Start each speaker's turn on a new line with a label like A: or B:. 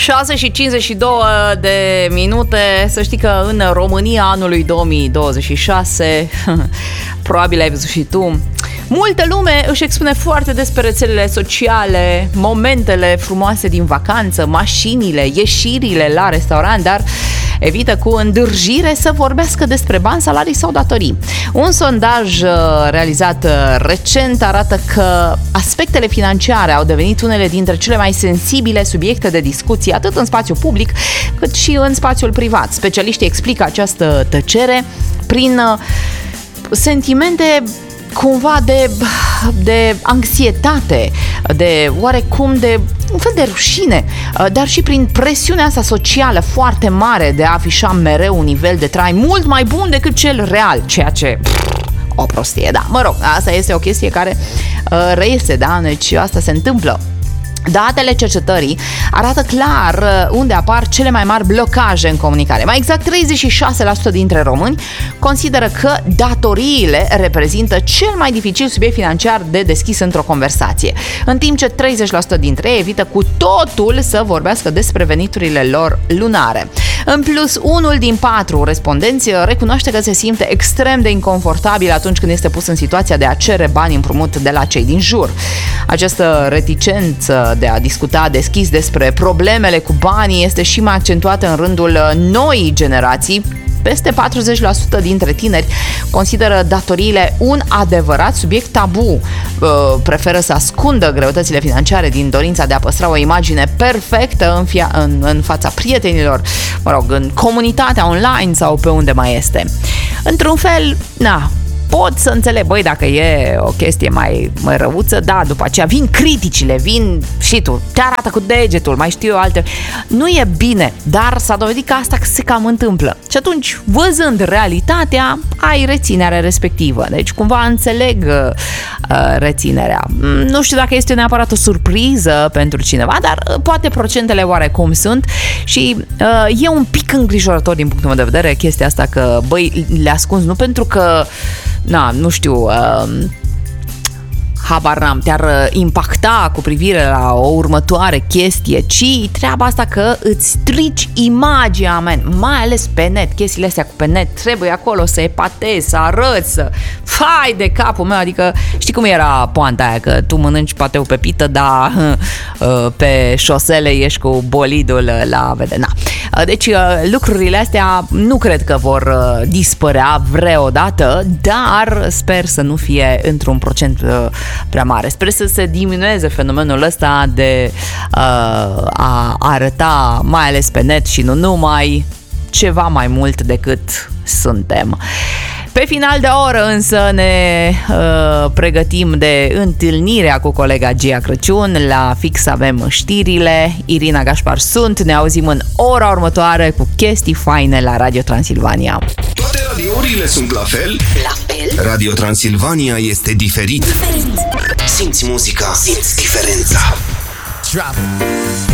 A: 6:52 de minute. Să știi că în România anului 2026, probabil ai văzut și tu, multă lume își expune foarte des pe rețelele sociale momentele frumoase din vacanță, mașinile, ieșirile la restaurant, dar evită cu îndârjire să vorbească despre bani, salarii sau datorii. Un sondaj realizat recent arată că aspectele financiare au devenit unele dintre cele mai sensibile subiecte de discuție, atât în spațiul public cât și în spațiul privat. Specialiștii explică această tăcere prin sentimente cumva de anxietate, de oarecum de un fel de rușine, dar și prin presiunea asta socială foarte mare de a afișa mereu un nivel de trai mult mai bun decât cel real, ceea ce o prostie, da, mă rog, asta este o chestie care reiese, da, deci asta se întâmplă. Datele cercetării arată clar unde apar cele mai mari blocaje în comunicare. Mai exact, 36% dintre români consideră că datoriile reprezintă cel mai dificil subiect financiar de deschis într-o conversație, în timp ce 30% dintre ei evită cu totul să vorbească despre veniturile lor lunare. În plus, 1 din 4 respondenți recunoaște că se simte extrem de inconfortabil atunci când este pus în situația de a cere bani împrumut de la cei din jur. Această reticență de a discuta deschis despre problemele cu banii este și mai accentuată în rândul noii generații. Peste 40% dintre tineri consideră datoriile un adevărat subiect tabu. Preferă să ascundă greutățile financiare din dorința de a păstra o imagine perfectă în fața prietenilor, mă rog, în comunitatea online sau pe unde mai este. Într-un fel, pot să înțeleg, băi, dacă e o chestie mai răuță, da, după aceea vin criticile, vin și tu, te arată cu degetul, mai știu eu alte. Nu e bine, dar s-a dovedit că asta se cam întâmplă. Și atunci, văzând realitatea, ai reținerea respectivă. Deci, cumva înțeleg reținerea. Nu știu dacă este neapărat o surpriză pentru cineva, dar poate procentele oarecum sunt și e un pic îngrijorător din punctul meu de vedere chestia asta că, băi, le ascunzi nu pentru că nu știu, habar n-am, te-ar impacta cu privire la o următoare chestie, ci treaba asta că îți strici imaginea, mai ales pe net, chestiile astea cu pe net, trebuie acolo să epatezi, să arăți, să fai de capul meu, adică știi cum era poanta aia, că tu mănânci pateu pe pită, dar pe șosele ești cu bolidul la vedere. Deci lucrurile astea nu cred că vor dispărea vreodată, dar sper să nu fie într-un procent prea mare. Sper să se diminueze fenomenul ăsta de a arăta, mai ales pe net și nu numai, ceva mai mult decât suntem. Pe final de oră însă ne pregătim de întâlnirea cu colega Gia Crăciun. La fix avem știrile. Irina Gașpar sunt. Ne auzim în ora următoare cu chestii faine la Radio Transilvania.
B: Toate radiourile sunt la fel?
C: La fel?
B: Radio Transilvania este diferit. Simți muzica, simți diferența.